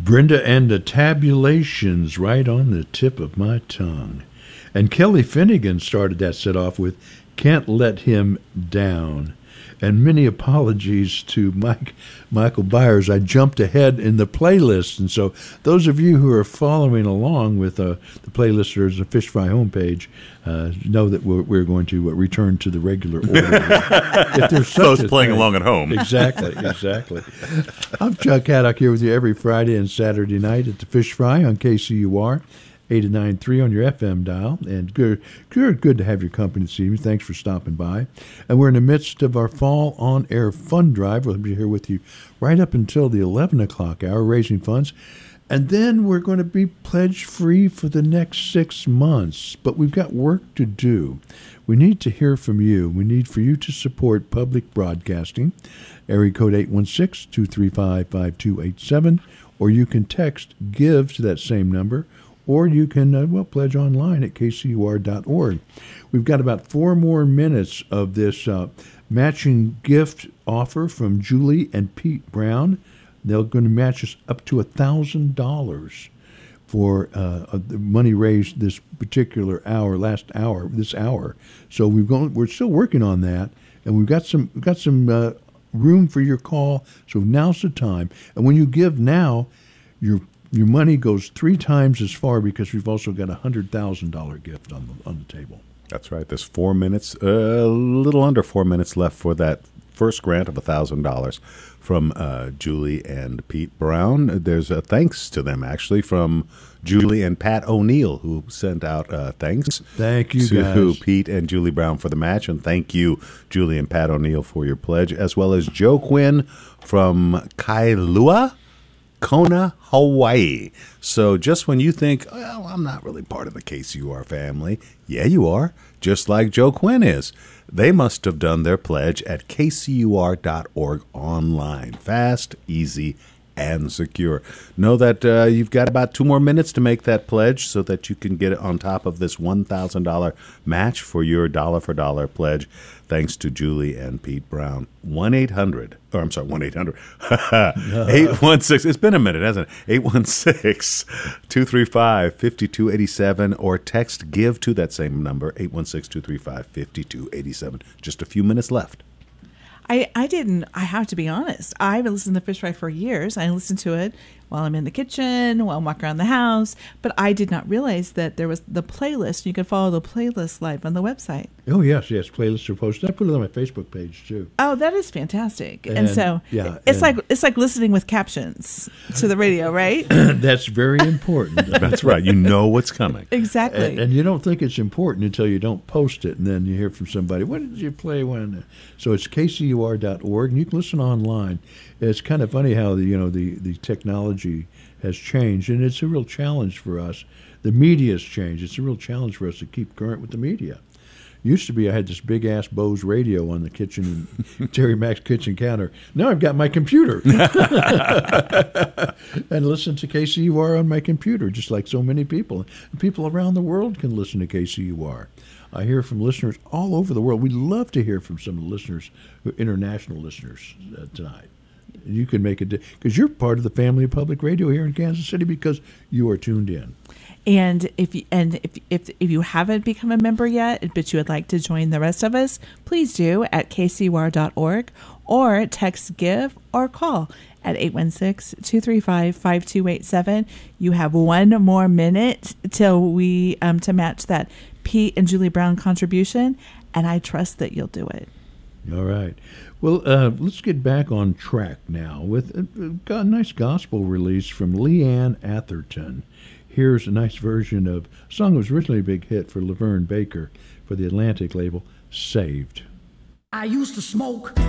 Brenda and the Tabulations, right on the tip of my tongue. And Kelly Finnegan started that set off with Can't Let Him Down. And many apologies to Michael Byers. I jumped ahead in the playlist. And so those of you who are following along with the playlist, there's a Fish Fry homepage, know that we're going to return to the regular order. If there's such Those a playing thing. along at home. Exactly. I'm Chuck Haddock here with you every Friday and Saturday night at the Fish Fry on KCUR. 89.3 on your FM dial, and good to have your company this evening. Thanks for stopping by. And we're in the midst of our Fall On Air Fund Drive. We'll be here with you right up until the 11 o'clock hour, raising funds. And then we're going to be pledge-free for the next 6 months. But we've got work to do. We need to hear from you. We need for you to support public broadcasting. Area code 816-235-5287, or you can text GIVE to that same number, or you can, pledge online at kcur.org. We've got about 4 more minutes of this matching gift offer from Julie and Pete Brown. They're going to match us up to $1,000 for the money raised this particular this hour. So we're still working on that, and we've got some room for your call. So now's the time. And when you give now, your money goes 3 times as far, because we've also got a $100,000 gift on the table. That's right. There's 4 minutes, a little under 4 minutes left for that first grant of $1,000 from Julie and Pete Brown. There's a thanks to them, actually, from Julie and Pat O'Neill, who sent out thanks. Thank you, to guys. Pete and Julie Brown for the match, and thank you, Julie and Pat O'Neill, for your pledge, as well as Joe Quinn from Kailua, Kona, Hawaii. So just when you think, well, I'm not really part of the KCUR family, yeah, you are, just like Joe Quinn is. They must have done their pledge at kcur.org online. Fast, easy, and secure. Know that you've got about 2 more minutes to make that pledge so that you can get it on top of this $1,000 match for your dollar-for-dollar pledge, thanks to Julie and Pete Brown. 1-800, it's been a minute, hasn't it? 816-235-5287, or text GIVE to that same number, 816-235-5287. Just a few minutes left. I have to be honest. I've been listening to Fish Fry for years. I listen to it while I'm in the kitchen, while I'm walking around the house. But I did not realize that there was the playlist. You could follow the playlist live on the website. Oh, yes. Playlists are posted. I put it on my Facebook page, too. Oh, that is fantastic. And so it's like listening with captions to the radio, right? That's very important. That's right. You know what's coming. Exactly. And you don't think it's important until you don't post it, and then you hear from somebody, what did you play when? So it's kcur.org, and you can listen online. It's kind of funny how the technology has changed, and it's a real challenge for us. The media's changed. It's a real challenge for us to keep current with the media. Used to be I had this big-ass Bose radio on the kitchen, Terry Mac's kitchen counter. Now I've got my computer. And listen to KCUR on my computer, just like so many people. People around the world can listen to KCUR. I hear from listeners all over the world. We'd love to hear from some of the listeners, international listeners, tonight. You can make it, because you're part of the family of public radio here in Kansas City, because you are tuned in. And if you haven't become a member yet, but you would like to join the rest of us, please do at kcur.org, or text GIVE or call at 816-235-5287. You have 1 more minute till we to match that Pete and Julie Brown contribution, and I trust that you'll do it. All right. Well, let's get back on track now with a nice gospel release from Leanne Atherton. Here's a nice version of a song that was originally a big hit for Laverne Baker for the Atlantic label, Saved. I used to smoke